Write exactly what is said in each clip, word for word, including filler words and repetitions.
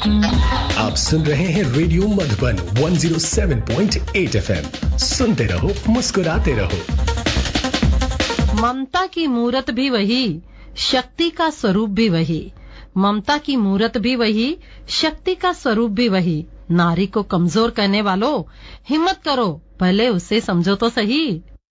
आप सुन रहे हैं रेडियो मधुबन एक सौ सात पॉइंट आठ एफएम। सुनते रहो, मुस्कुराते रहो। ममता की मूरत भी वही, शक्ति का स्वरूप भी वही। ममता की मूरत भी वही, शक्ति का स्वरूप भी वही। नारी को कमजोर कहने वालों, हिम्मत करो, पहले उसे समझो तो सही।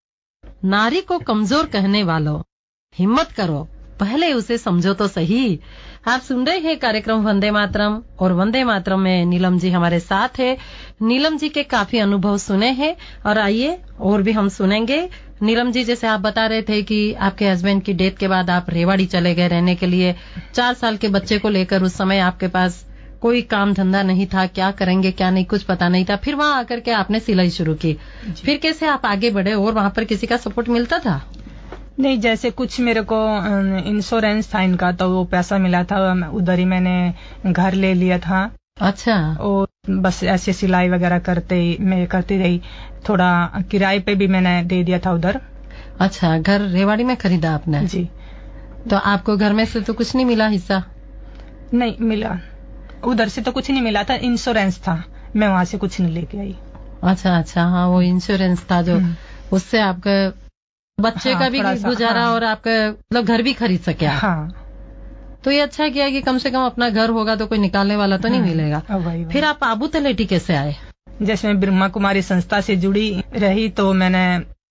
नारी को कमजोर कहने वालों, हिम्मत करो, पहले उसे समझो तो सही। आप सुन रहे हैं कार्यक्रम वंदे मातरम, और वंदे मातरम में नीलम जी हमारे साथ है। नीलम जी के काफी अनुभव सुने हैं, और आइए और भी हम सुनेंगे। नीलम जी, जैसे आप बता रहे थे कि आपके हस्बैंड की डेथ के बाद आप रेवाड़ी चले गए रहने के लिए, चार साल के बच्चे को लेकर। उस समय आपके पास कोई काम धंधा नहीं था, क्या करेंगे क्या नहीं कुछ पता नहीं था। फिर वहां आकर के आपने सिलाई शुरू की, फिर कैसे आप आगे बढ़े, और वहां पर किसी का सपोर्ट मिलता था? नहीं, जैसे कुछ मेरे को इंश्योरेंस था इनका, तो वो पैसा मिला था, उधर ही मैंने घर ले लिया था। अच्छा। और बस ऐसे सिलाई वगैरह करते ही मैं करती रही। थोड़ा किराए पे भी मैंने दे दिया था उधर। अच्छा, घर रेवाड़ी में खरीदा आपने? जी। तो आपको घर में से तो कुछ नहीं मिला हिस्सा? नहीं मिला, उधर से तो कुछ नहीं मिला था, इंश्योरेंस था, मैं वहां से कुछ नहीं लेके आई। अच्छा अच्छा, हाँ वो इंश्योरेंस था जो, उससे आपका बच्चे हाँ, का भी गुजारा हाँ। और आपका मतलब घर भी खरीद सके। हाँ। तो ये अच्छा किया कि कम से कम अपना घर होगा तो कोई निकालने वाला तो नहीं मिलेगा। वही वही। फिर आप आबू तलेटी कैसे आए? जैसे मैं ब्रह्मा कुमारी संस्था से जुड़ी रही, तो मैंने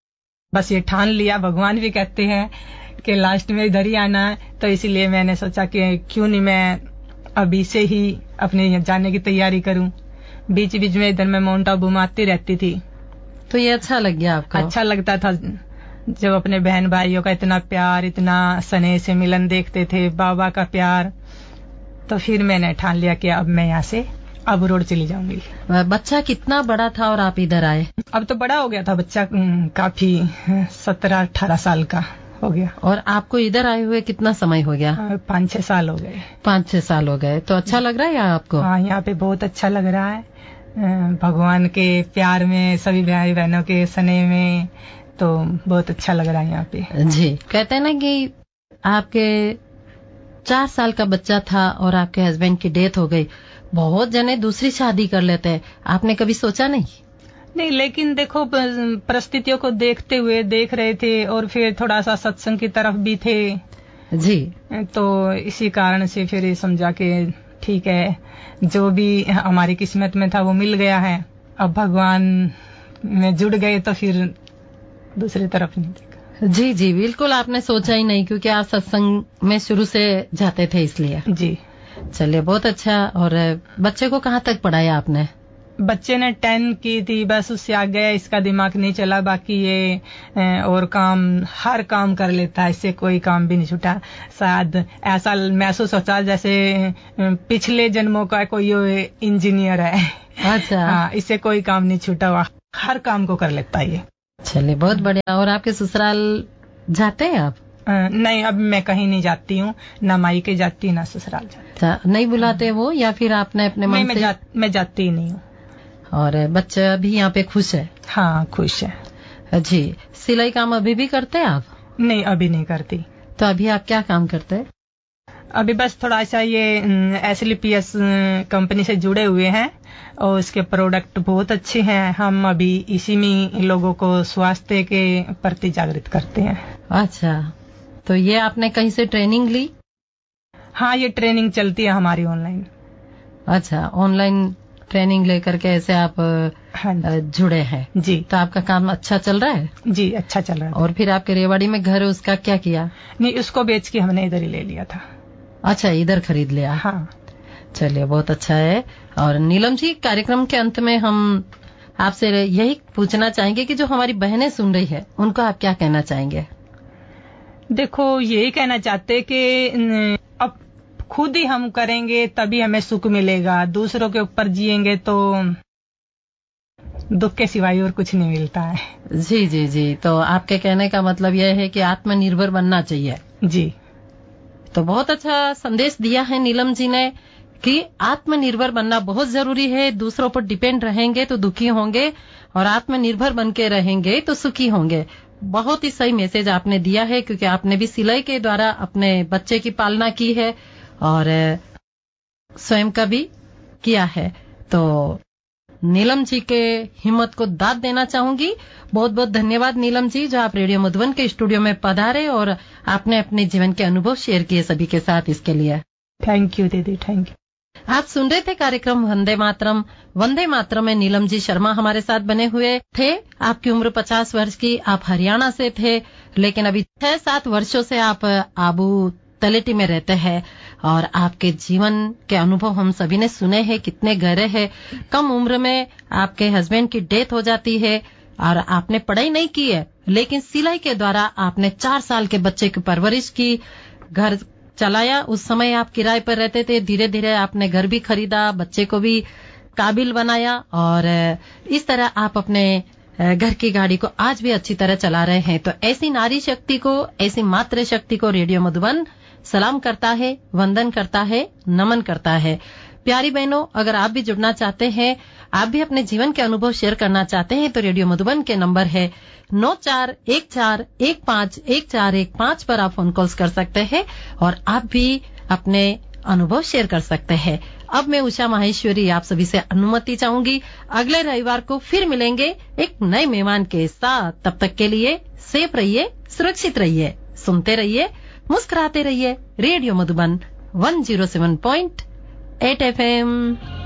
बस ये ठान लिया, भगवान भी कहते हैं कि लास्ट में इधर ही आना है, तो इसीलिए मैंने सोचा कि क्यों नहीं मैं अभी से ही अपने जाने की तैयारी करूं। बीच बीच में इधर मैं माउंट आबू में आती रहती थी। तो ये अच्छा लग गया आपको? अच्छा लगता था जब अपने बहन भाइयों का इतना प्यार, इतना स्नेह से मिलन देखते थे, बाबा का प्यार। तो फिर मैंने ठान लिया कि अब मैं यहाँ से आबू रोड चली जाऊंगी। बच्चा कितना बड़ा था और आप इधर आए? अब तो बड़ा हो गया था बच्चा, काफी सत्रह अठारह साल का हो गया। और आपको इधर आए हुए कितना समय हो गया? पाँच छह साल हो गए। पाँच छह साल हो गए। तो अच्छा लग रहा है यहाँ आपको? हाँ, यहाँ पे बहुत अच्छा लग रहा है, भगवान के प्यार में, सभी भाई बहनों के स्नेह में, तो बहुत अच्छा लग रहा है यहाँ पे। जी। कहते हैं ना कि आपके चार साल का बच्चा था और आपके हस्बैंड की डेथ हो गई, बहुत जने दूसरी शादी कर लेते हैं, आपने कभी सोचा नहीं? नहीं, लेकिन देखो परिस्थितियों को देखते हुए देख रहे थे, और फिर थोड़ा सा सत्संग की तरफ भी थे जी, तो इसी कारण से फिर समझा कि ठीक है, जो भी हमारी किस्मत में था वो मिल गया है, अब भगवान में जुड़ गए तो फिर दूसरी तरफ नहीं देखा। जी जी, बिल्कुल आपने सोचा ही नहीं, क्योंकि आप सत्संग में शुरू से जाते थे इसलिए। जी। चलिए, बहुत अच्छा। और बच्चे को कहाँ तक पढ़ाया आपने? बच्चे ने टेन की थी, बस उससे आ गया, इसका दिमाग नहीं चला। बाकी ये और काम, हर काम कर लेता है, इससे कोई काम भी नहीं छूटा। शायद ऐसा महसूस होता जैसे पिछले जन्मों का कोई इंजीनियर है। अच्छा। हाँ, इससे कोई काम नहीं छूटा हुआ, हर काम को कर लेता है ये। चलिए, बहुत बढ़िया। और आपके ससुराल जाते हैं आप? आ, नहीं, अब मैं कहीं नहीं जाती हूँ, ना मायके जाती ना ससुराल जाती। अच्छा, नहीं बुलाते वो, या फिर आपने अपने मन मैं से? जा, मैं जाती ही नहीं हूँ। और बच्चा भी यहाँ पे खुश है? हाँ, खुश है जी। सिलाई काम अभी भी करते हैं आप? नहीं, अभी नहीं करती। तो अभी आप क्या काम करते हैं? अभी बस थोड़ा सा ये S L P S company से जुड़े हुए हैं, और उसके प्रोडक्ट बहुत अच्छे हैं। हम अभी इसी में लोगों को स्वास्थ्य के प्रति जागृत करते हैं। अच्छा, तो ये आपने कहीं से ट्रेनिंग ली? हाँ, ये ट्रेनिंग चलती है हमारी ऑनलाइन। अच्छा, ऑनलाइन ट्रेनिंग लेकर के ऐसे आप हाँ जुड़े हैं? जी। तो आपका काम अच्छा चल रहा है? जी, अच्छा चल रहा है। और फिर आपके रेवाड़ी में घर है, उसका क्या किया? नहीं, उसको बेच के हमने इधर ही ले लिया था। अच्छा, इधर खरीद लिया? हाँ। चलिए, बहुत अच्छा है। और नीलम जी, कार्यक्रम के अंत में हम आपसे यही पूछना चाहेंगे कि जो हमारी बहनें सुन रही है, उनको आप क्या कहना चाहेंगे? देखो, यही कहना चाहते कि अब खुद ही हम करेंगे तभी हमें सुख मिलेगा, दूसरों के ऊपर जिएंगे तो दुख के सिवाय और कुछ नहीं मिलता है। जी जी जी, तो आपके कहने का मतलब यह है कि आत्मनिर्भर बनना चाहिए। जी। तो बहुत अच्छा संदेश दिया है नीलम जी ने कि आत्मनिर्भर बनना बहुत जरूरी है। दूसरों पर डिपेंड रहेंगे तो दुखी होंगे, और आत्मनिर्भर बन के रहेंगे तो सुखी होंगे। बहुत ही सही मैसेज आपने दिया है, क्योंकि आपने भी सिलाई के द्वारा अपने बच्चे की पालना की है और स्वयं का भी किया है। तो नीलम जी के हिम्मत को दाद देना चाहूंगी। बहुत बहुत धन्यवाद नीलम जी, जो आप रेडियो मधुबन के स्टूडियो में पधारे और आपने अपने जीवन के अनुभव शेयर किए सभी के साथ, इसके लिए थैंक यू दीदी, थैंक यू। आप सुन रहे थे कार्यक्रम वंदे मातरम। वंदे मातरम में नीलम जी शर्मा हमारे साथ बने हुए थे। आपकी उम्र पचास वर्ष की, आप हरियाणा से थे, लेकिन अभी छह सात वर्षों से आप आबू तलेटी में रहते हैं और आपके जीवन के अनुभव हम सभी ने सुने हैं, कितने गहरे हैं। कम उम्र में आपके हस्बैंड की डेथ हो जाती है और आपने पढ़ाई नहीं की है, लेकिन सिलाई के द्वारा आपने चार साल के बच्चे की परवरिश की, घर चलाया। उस समय आप किराए पर रहते थे, धीरे धीरे आपने घर भी खरीदा, बच्चे को भी काबिल बनाया और इस तरह आप अपने घर की गाड़ी को आज भी अच्छी तरह चला रहे हैं। तो ऐसी नारी शक्ति को, ऐसी मातृ शक्ति को रेडियो मधुबन सलाम करता है, वंदन करता है, नमन करता है। प्यारी बहनों, अगर आप भी जुड़ना चाहते हैं, आप भी अपने जीवन के अनुभव शेयर करना चाहते हैं, तो रेडियो मधुबन के नंबर है नौ चार एक चार एक पाँच एक चार एक पाँच पर आप फोन कॉल्स कर सकते हैं और आप भी अपने अनुभव शेयर कर सकते हैं। अब मैं उषा माहेश्वरी आप सभी से अनुमति चाहूंगी। अगले रविवार को फिर मिलेंगे एक नए मेहमान के साथ। तब तक के लिए सेफ रहिए, सुरक्षित रहिए, सुनते रहिए, मुस्कुराते रहिए। Radio Madhuban one zero seven point eight F M.